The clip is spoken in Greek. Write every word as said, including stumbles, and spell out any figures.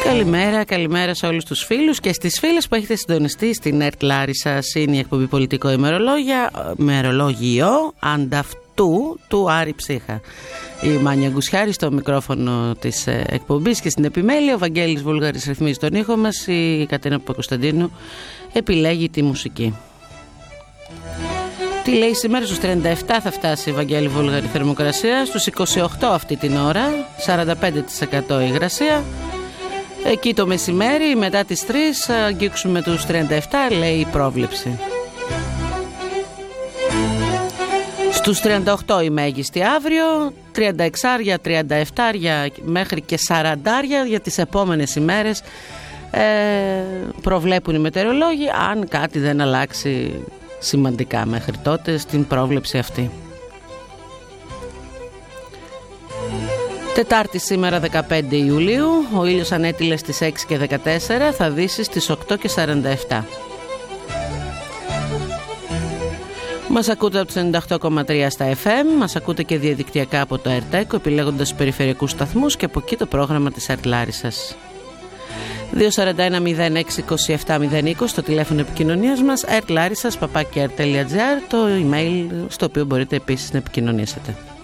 Καλημέρα, καλημέρα σε όλους τους φίλους και στις φίλες που έχετε συντονιστεί στην ΕΡΤ Λάρισσας. Είναι η εκπομπή Πολιτικό ημερολόγιο ανταυτού του Άρη Ψύχα. Η Μάνια Γκουσιάρη στο μικρόφωνο της εκπομπής και στην επιμέλεια. Ο Βαγγέλης Βούλγαρης ρυθμίζει τον ήχο μας. Η Κατερίνα Παπακοσταντίνου επιλέγει τη μουσική. Τι λέει σήμερα? Στους τριάντα επτά θα φτάσει η Βαγγέλη Βούλγαρη θερμοκρασία, στους είκοσι οκτώ αυτή την ώρα, σαράντα πέντε τοις εκατό υγρασία. Εκεί το μεσημέρι μετά τις τρεις θα αγγίξουμε τους τριάντα επτά, λέει η πρόβλεψη. Στους τριάντα οκτώ η μέγιστη αύριο, τριάντα έξι, τριάντα επτά μέχρι και σαράντα για τις επόμενες ημέρες ε, προβλέπουν οι μετεωρολόγοι, αν κάτι δεν αλλάξει σημαντικά μέχρι τότε στην πρόβλεψη αυτή. Τετάρτη σήμερα δεκαπέντε Ιουλίου, ο ήλιος ανέτειλε στις έξι και δεκατέσσερα, θα δύσει στις οκτώ και σαράντα επτά. Μας ακούτε από τους ενενήντα οκτώ κόμμα τρία στα εφ εμ, μας ακούτε και διαδικτυακά από το ΕΡΤΕΚΟ επιλέγοντας τους περιφερειακούς σταθμούς και από εκεί το πρόγραμμα της ΕΡΤ Λάρισσας. δύο σαράντα ένα μηδέν έξι είκοσι επτά μηδέν είκοσι το τηλέφωνο επικοινωνίας μας, ερτλάρισσας παπάκι ερτ τελεία τζι άρ, το email στο οποίο μπορείτε επίσης να επικοινωνήσετε.